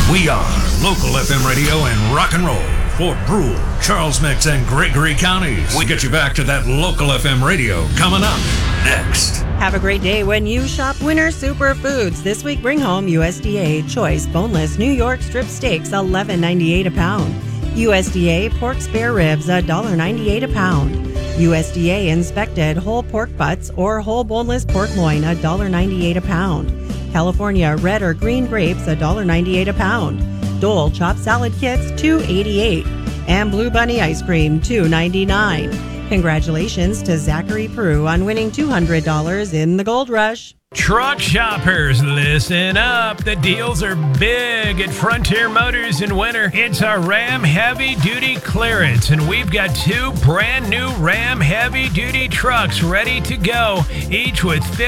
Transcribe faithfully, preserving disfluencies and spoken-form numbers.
We are local F M radio and rock and roll for Brule, Charles Mix, and Gregory counties. We get you back to that local F M radio coming up next. Have a great day when you shop Winter Superfoods. This week, bring home U S D A Choice Boneless New York Strip Steaks, eleven ninety-eight a pound. U S D A Pork Spare Ribs, one ninety-eight a pound. U S D A Inspected Whole Pork Butts or Whole Boneless Pork Loin, one ninety-eight a pound. California Red or Green Grapes, one ninety-eight a pound. Dole Chopped Salad Kits, two eighty-eight. And Blue Bunny Ice Cream, two ninety-nine. Congratulations to Zachary Prue on winning two hundred dollars in the Gold Rush. Truck shoppers, listen up. The deals are big at Frontier Motors in winter. It's our Ram Heavy Duty Clearance, and we've got two brand new Ram Heavy Duty trucks ready to go, each with